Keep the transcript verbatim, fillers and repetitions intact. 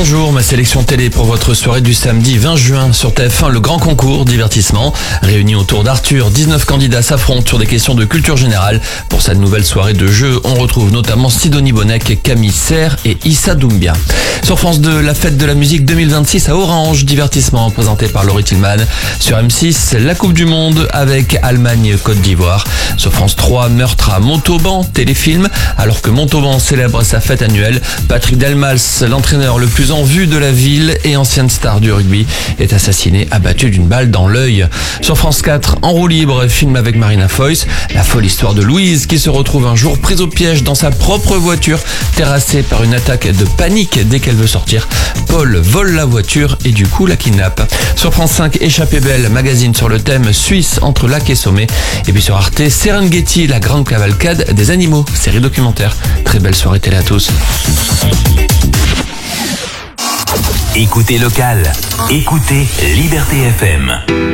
Bonjour, ma sélection télé pour votre soirée du samedi vingt juin sur T F un, le grand concours divertissement. Réunis autour d'Arthur, dix-neuf candidats s'affrontent sur des questions de culture générale. Pour cette nouvelle soirée de jeu, on retrouve notamment Sidonie Bonnec, Camille Serre et Issa Doumbia. Sur France deux, la fête de la musique deux mille vingt-six à Orange, divertissement présenté par Laurie Tillman. Sur M six, la Coupe du Monde avec Allemagne-Côte d'Ivoire. Sur France trois, meurtre à Montauban, téléfilm. Alors que Montauban célèbre sa fête annuelle, Patrick Delmas, l'entraîneur le plus en vue de la ville et ancienne star du rugby, est assassiné abattu d'une balle dans l'œil. Sur France quatre, En roue libre, film avec Marina Foïs, la folle histoire de Louise qui se retrouve un jour prise au piège dans sa propre voiture, terrassée par une attaque de panique dès qu'elle veut sortir. Paul vole la voiture et du coup la kidnappe. Sur France cinq, Échappée belle, magazine sur le thème Suisse entre lac et sommet. Et puis sur Arte, Serengeti, la grande cavalcade des animaux, série documentaire. Très belle soirée télé à tous. Écoutez local, écoutez Liberté F M.